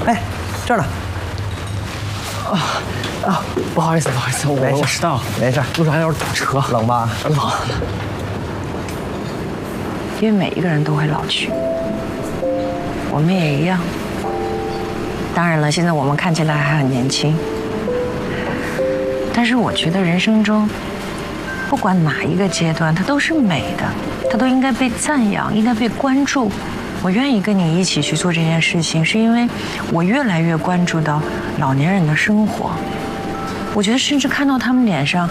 哎，这儿呢。 不好意思，我迟到了。 没事， 路上还有点堵车， 冷吧？ 冷。 因为每一个人都会老去，我们也一样。当然了，现在我们看起来还很年轻，但是我觉得人生中，不管哪一个阶段，它都是美的，它都应该被赞扬，应该被关注。我愿意跟你一起去做这件事情，是因为我越来越关注到老年人的生活。我觉得，甚至看到他们脸上